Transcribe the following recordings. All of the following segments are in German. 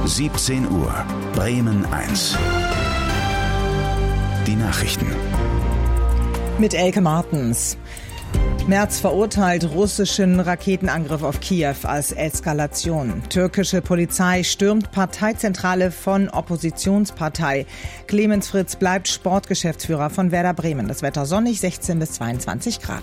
17 Uhr, Bremen 1. Die Nachrichten. Mit Elke Martens. Merz verurteilt russischen Raketenangriff auf Kiew als Eskalation. Türkische Polizei stürmt Parteizentrale von Oppositionspartei. Clemens Fritz bleibt Sportgeschäftsführer von Werder Bremen. Das Wetter sonnig, 16 bis 22 Grad.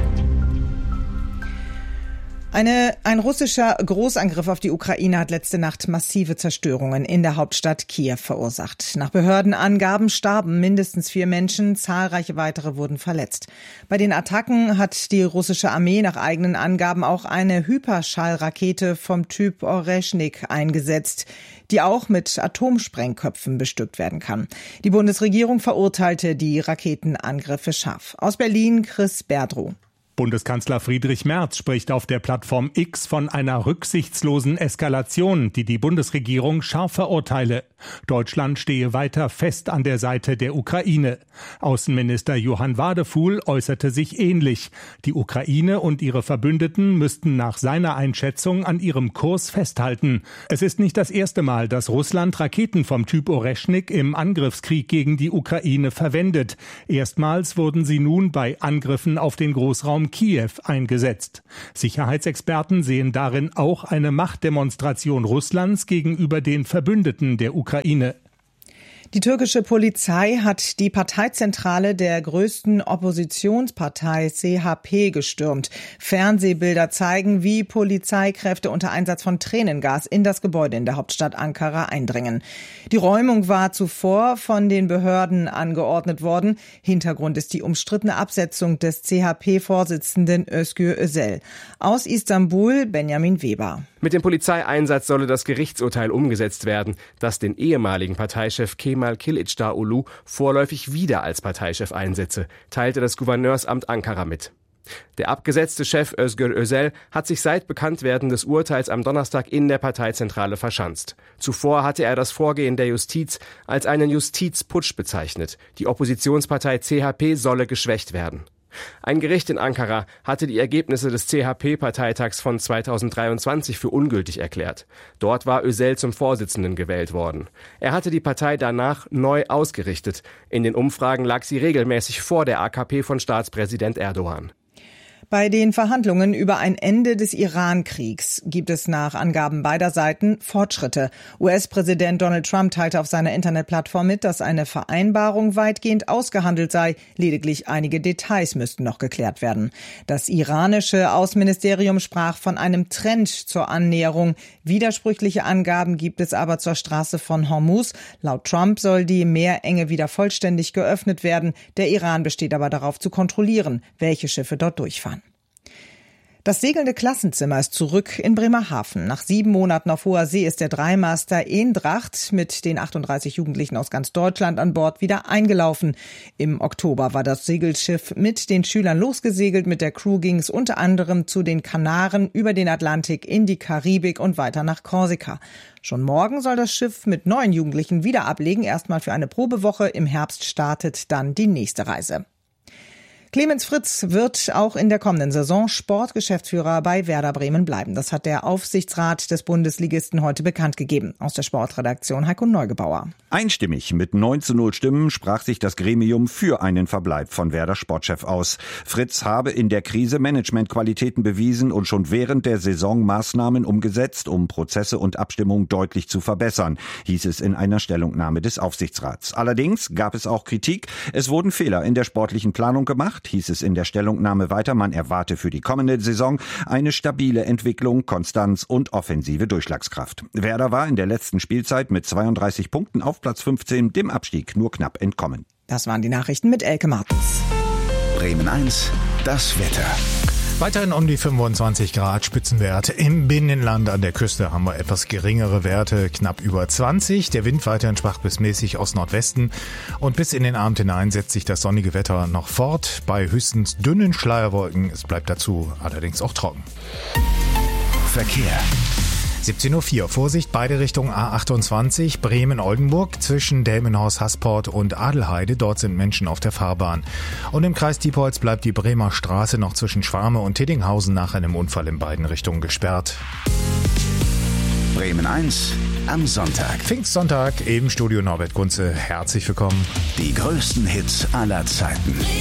Ein russischer Großangriff auf die Ukraine hat letzte Nacht massive Zerstörungen in der Hauptstadt Kiew verursacht. Nach Behördenangaben starben mindestens 4 Menschen, zahlreiche weitere wurden verletzt. Bei den Attacken hat die russische Armee nach eigenen Angaben auch eine Hyperschallrakete vom Typ Oreschnik eingesetzt, die auch mit Atomsprengköpfen bestückt werden kann. Die Bundesregierung verurteilte die Raketenangriffe scharf. Aus Berlin Chris Berdrow. Bundeskanzler Friedrich Merz spricht auf der Plattform X von einer rücksichtslosen Eskalation, die die Bundesregierung scharf verurteile. Deutschland stehe weiter fest an der Seite der Ukraine. Außenminister Johann Wadefuhl äußerte sich ähnlich. Die Ukraine und ihre Verbündeten müssten nach seiner Einschätzung an ihrem Kurs festhalten. Es ist nicht das erste Mal, dass Russland Raketen vom Typ Oreschnik im Angriffskrieg gegen die Ukraine verwendet. Erstmals wurden sie nun bei Angriffen auf den Großraum Kiew eingesetzt. Sicherheitsexperten sehen darin auch eine Machtdemonstration Russlands gegenüber den Verbündeten der Ukraine. Die türkische Polizei hat die Parteizentrale der größten Oppositionspartei CHP gestürmt. Fernsehbilder zeigen, wie Polizeikräfte unter Einsatz von Tränengas in das Gebäude in der Hauptstadt Ankara eindringen. Die Räumung war zuvor von den Behörden angeordnet worden. Hintergrund ist die umstrittene Absetzung des CHP-Vorsitzenden Özgür Özel. Aus Istanbul Benjamin Weber. Mit dem Polizeieinsatz solle das Gerichtsurteil umgesetzt werden, das den ehemaligen Parteichef Kemal Kılıçdaroğlu vorläufig wieder als Parteichef einsetze, teilte das Gouverneursamt Ankara mit. Der abgesetzte Chef Özgür Özel hat sich seit Bekanntwerden des Urteils am Donnerstag in der Parteizentrale verschanzt. Zuvor hatte er das Vorgehen der Justiz als einen Justizputsch bezeichnet. Die Oppositionspartei CHP solle geschwächt werden. Ein Gericht in Ankara hatte die Ergebnisse des CHP-Parteitags von 2023 für ungültig erklärt. Dort war Özel zum Vorsitzenden gewählt worden. Er hatte die Partei danach neu ausgerichtet. In den Umfragen lag sie regelmäßig vor der AKP von Staatspräsident Erdogan. Bei den Verhandlungen über ein Ende des Iran-Kriegs gibt es nach Angaben beider Seiten Fortschritte. US-Präsident Donald Trump teilte auf seiner Internetplattform mit, dass eine Vereinbarung weitgehend ausgehandelt sei. Lediglich einige Details müssten noch geklärt werden. Das iranische Außenministerium sprach von einem Trend zur Annäherung. Widersprüchliche Angaben gibt es aber zur Straße von Hormuz. Laut Trump soll die Meerenge wieder vollständig geöffnet werden. Der Iran besteht aber darauf zu kontrollieren, welche Schiffe dort durchfahren. Das segelnde Klassenzimmer ist zurück in Bremerhaven. Nach 7 Monaten auf hoher See ist der Dreimaster Eendracht mit den 38 Jugendlichen aus ganz Deutschland an Bord wieder eingelaufen. Im Oktober war das Segelschiff mit den Schülern losgesegelt. Mit der Crew ging es unter anderem zu den Kanaren, über den Atlantik, in die Karibik und weiter nach Korsika. Schon morgen soll das Schiff mit 9 Jugendlichen wieder ablegen. Erstmal für eine Probewoche. Im Herbst startet dann die nächste Reise. Clemens Fritz wird auch in der kommenden Saison Sportgeschäftsführer bei Werder Bremen bleiben. Das hat der Aufsichtsrat des Bundesligisten heute bekannt gegeben. Aus der Sportredaktion Heiko Neugebauer. Einstimmig mit 9:0 Stimmen sprach sich das Gremium für einen Verbleib von Werder Sportchef aus. Fritz habe in der Krise Managementqualitäten bewiesen und schon während der Saison Maßnahmen umgesetzt, um Prozesse und Abstimmung deutlich zu verbessern, hieß es in einer Stellungnahme des Aufsichtsrats. Allerdings gab es auch Kritik. Es wurden Fehler in der sportlichen Planung gemacht, hieß es in der Stellungnahme weiter. Man erwarte für die kommende Saison eine stabile Entwicklung, Konstanz und offensive Durchschlagskraft. Werder war in der letzten Spielzeit mit 32 Punkten auf Platz 15 dem Abstieg nur knapp entkommen. Das waren die Nachrichten mit Elke Martens. Bremen 1, das Wetter. Weiterhin um die 25 Grad Spitzenwert. Im Binnenland an der Küste haben wir etwas geringere Werte, knapp über 20. Der Wind weiterhin schwach bis mäßig aus Nordwesten. Und bis in den Abend hinein setzt sich das sonnige Wetter noch fort. Bei höchstens dünnen Schleierwolken. Es bleibt dazu allerdings auch trocken. Verkehr. 17:04 Uhr. Vorsicht, beide Richtungen A28, Bremen-Oldenburg, zwischen Delmenhorst-Hasport und Adelheide. Dort sind Menschen auf der Fahrbahn. Und im Kreis Diepholz bleibt die Bremer Straße noch zwischen Schwarme und Tiddinghausen nach einem Unfall in beiden Richtungen gesperrt. Bremen 1 am Sonntag. Pfingstsonntag im Studio Norbert Kunze. Herzlich willkommen. Die größten Hits aller Zeiten.